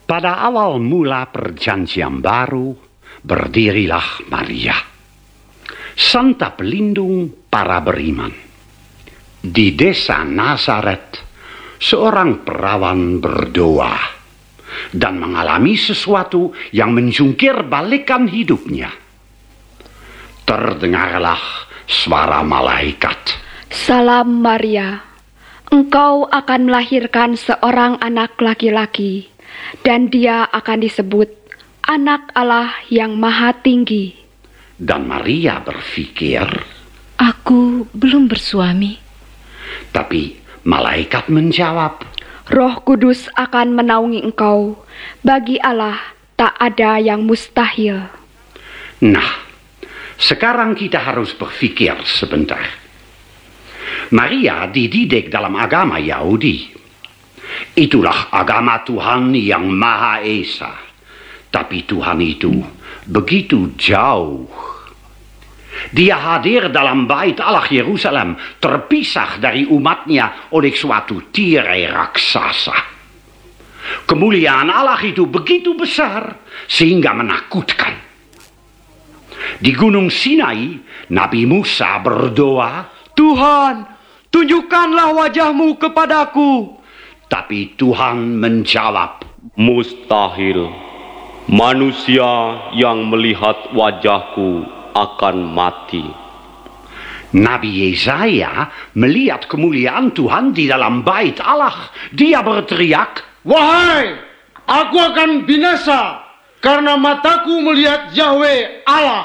Pada awal mula perjanjian baru, berdirilah Maria, santa pelindung para beriman. Di desa Nazaret, seorang perawan berdoa dan mengalami sesuatu yang menjungkir balikan hidupnya. Terdengarlah suara malaikat. Salam Maria, engkau akan melahirkan seorang anak laki-laki, dan dia akan disebut Anak Allah yang Maha Tinggi. Dan Maria berpikir, aku belum bersuami. Tapi malaikat menjawab, Roh Kudus akan menaungi engkau. Bagi Allah tak ada yang mustahil. Nah, sekarang kita harus berpikir sebentar. Maria dididik dalam agama Yahudi. Itulah agama Tuhan yang Maha Esa. Tapi Tuhan itu begitu jauh. Dia hadir dalam bait Allah Yerusalem, terpisah dari umatnya oleh suatu tirai raksasa. Kemuliaan Allah itu begitu besar sehingga menakutkan. Di Gunung Sinai, Nabi Musa berdoa, Tuhan, tunjukkanlah wajahmu kepadaku. Tapi Tuhan menjawab, mustahil. Manusia yang melihat wajahku akan mati. Nabi Yesaya melihat kemuliaan Tuhan di dalam bait Allah. Dia berteriak, Wahai, aku akan binasa karena mataku melihat Yahweh Allah.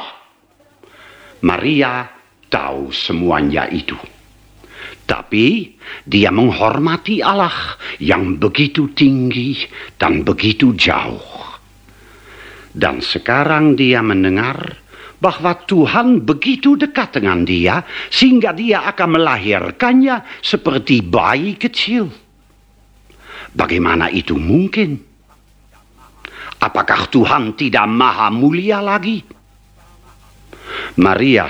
Maria tahu semuanya itu. Tapi dia menghormati Allah yang begitu tinggi dan begitu jauh. Dan sekarang dia mendengar bahwa Tuhan begitu dekat dengan dia sehingga dia akan melahirkannya seperti bayi kecil. Bagaimana itu mungkin? Apakah Tuhan tidak maha mulia lagi? Maria